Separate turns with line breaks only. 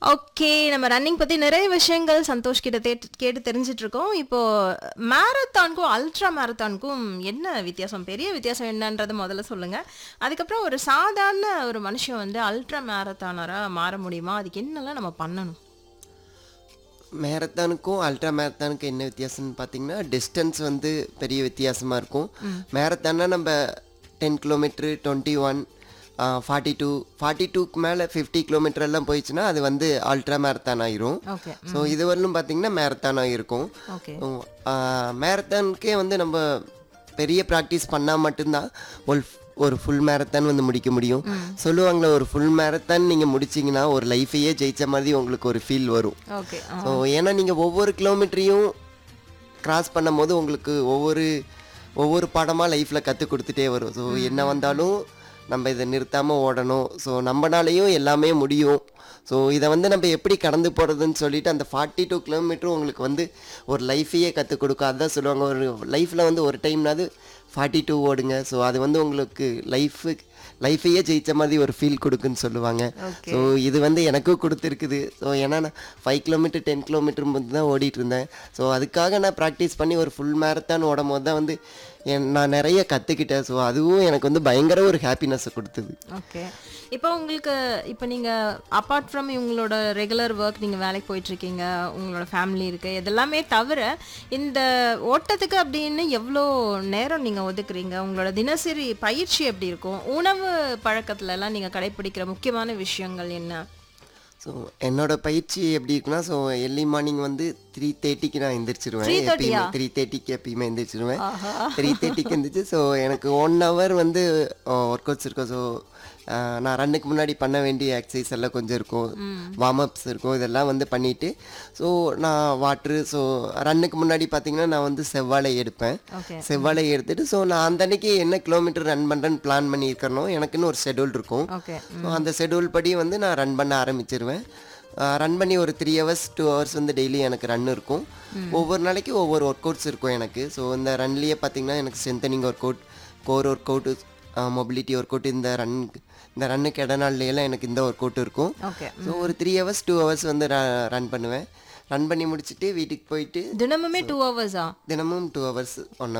Okay. நம்ம running பத்தி நிறைய விஷயங்கள் சந்தோஷ் கிட்ட கேட்டு தெரிஞ்சுட்டு இருக்கோம். இப்போ மாரத்தானுக்கும், அல்ட்ரா மாரத்தானுக்கும் என்ன வித்தியாசம்? பெரிய வித்தியாசம் என்னன்றத முதல்ல சொல்லுங்க. அதுக்கப்புறம் ஒரு சாதாரண ஒரு மனுஷன் வந்து அல்ட்ரா மாரத்தானரா மாற முடியுமா? அதுக்கு என்னலாம் நம்ம பண்ணணும்?
மேரத்தானுக்கும் அல்ட்ரா மேரத்தானுக்கும் என்ன வித்தியாசம்னு பார்த்தீங்கன்னா, டிஸ்டன்ஸ் வந்து பெரிய வித்தியாசமாக இருக்கும். மேரத்தான்னா நம்ம 10 கிலோமீட்ரு, 21, 42, 42க்கு மேலே 50 கிலோமீட்டர் எல்லாம் போயிடுச்சுன்னா அது வந்து அல்ட்ரா மேரத்தான் ஆயிரும்.
ஓகே.
ஸோ இது வரலும் பார்த்தீங்கன்னா மேரத்தானாக இருக்கும்.
ஓகே.
மேரத்தானுக்கே வந்து நம்ம பெரிய ப்ராக்டிஸ் பண்ணால் மட்டும்தான் ஒரு ஃபுல் மேரத்தான் வந்து முடிக்க முடியும். சொல்லுவாங்களே, ஒரு ஃபுல் மேரத்தான் நீங்கள் முடிச்சிங்கன்னா ஒரு லைஃபையே ஜெயித்த மாதிரி உங்களுக்கு ஒரு ஃபீல் வரும்.
ஓகே.
ஸோ ஏன்னா நீங்கள் ஒவ்வொரு கிலோமீட்டரையும் கிராஸ் பண்ணும் போது உங்களுக்கு ஒவ்வொரு பாடமாக லைஃப்பில் கற்றுக் கொடுத்துட்டே வரும். ஸோ என்ன வந்தாலும் நம்ம இதை நிறுத்தாமல் ஓடணும். ஸோ நம்மளாலையும் எல்லாமே முடியும். ஸோ இதை வந்து நம்ம எப்படி கடந்து போகிறதுன்னு சொல்லிட்டு அந்த 42 கிலோமீட்டரும் உங்களுக்கு வந்து ஒரு லைஃபையே கற்றுக் கொடுக்கும். அதுதான் சொல்லுவாங்க, ஒரு லைஃப்பில் வந்து ஒரு டைம்னாவது 42 ஓடுங்க. ஸோ அது வந்து உங்களுக்கு லைஃபையே ஜெயித்த மாதிரி ஒரு ஃபீல் கொடுக்குன்னு சொல்லுவாங்க. ஸோ இது வந்து எனக்கும் கொடுத்துருக்குது. ஸோ ஏன்னா நான் 5 கிலோமீட்டர் 10 கிலோமீட்டர் மட்டும் தான் ஓடிட்டு இருந்தேன். ஸோ அதுக்காக நான் ப்ராக்டிஸ் பண்ணி ஒரு ஃபுல் மேரத்தான் ஓடும் போது தான் வந்து நான் நிறைய கற்றுக்கிட்டேன். ஸோ அதுவும் எனக்கு வந்து பயங்கர ஒரு ஹாப்பினஸ்ஸை கொடுத்தது.
ஓகே. இப்போ உங்களுக்கு இப்போ நீங்கள் அப்பார்ட் ஃப்ரம் உங்களோட ரெகுலர் ஒர்க், நீங்கள் வேலைக்கு போயிட்டுருக்கீங்க, உங்களோட ஃபேமிலி இருக்குது, இதெல்லாமே தவிர இந்த ஓட்டத்துக்கு அப்படின்னு எவ்வளோ நேரம் நீங்கள் ஒதுக்குறீங்க? உங்களோட தினசரி பயிற்சி எப்படி இருக்கும்? உணவு பழக்கத்துலலாம் நீங்கள் கடைப்பிடிக்கிற முக்கியமான விஷயங்கள் என்ன?
ஸோ என்னோட பயிற்சி எப்படி இருக்குன்னா, ஸோ எர்லி மார்னிங் வந்து 3:30க்கு நான் எந்திரிச்சிருவேன். 3:30க்கு எப்பயுமே எந்திரிச்சிருவேன். 3:30க்கு எந்திரிச்சு ஸோ எனக்கு 1 ஹவர் வந்து ஒர்க் அவுட்ஸ் இருக்கும். ஸோ நான் ரன்னுக்கு முன்னாடி பண்ண வேண்டிய எக்ஸசைஸ் எல்லாம் கொஞ்சம் இருக்கும், வார்ம் அப்ஸ் இருக்கும், இதெல்லாம் வந்து பண்ணிவிட்டு ஸோ நான் வாட்ரு. ஸோ ரன்னுக்கு முன்னாடி பார்த்தீங்கன்னா நான் வந்து செவ்வாழை எடுப்பேன். செவ்வாழை எடுத்துகிட்டு ஸோ நான் அந்த அன்னைக்கு என்ன கிலோமீட்டர் ரன் பண்ணுறேன்னு பிளான் பண்ணியிருக்கணும். எனக்குன்னு ஒரு ஷெடியூல் இருக்கும். ஸோ அந்த ஷெடியூல் படி வந்து நான் ரன் பண்ண ஆரம்பிச்சிருவேன். ரன் பண்ணி ஒரு 3 ஹவர்ஸ் 2 ஹவர்ஸ் வந்து டெய்லி எனக்கு ரன் இருக்கும். ஒவ்வொரு நாளைக்கு ஒவ்வொரு ஒர்க் அவுட்ஸ் இருக்கும் எனக்கு. ஸோ இந்த ரன்லேயே பார்த்தீங்கன்னா எனக்கு strengthening work out, core work out, mobility work out, இந்த ரன்னுக்கு இடநாள்லாம் எனக்கு இந்த ஒர்க் அவுட் இருக்கும். ஸோ ஒரு 3 ஹவர்ஸ் 2 ஹவர்ஸ் வந்து ரன் பண்ணுவேன். ரன் பண்ணி முடிச்சுட்டு வீட்டுக்கு போயிட்டு
தினமுமே 2 ஹவர்ஸா?
தினமும் 2 ஹவர்ஸ் 1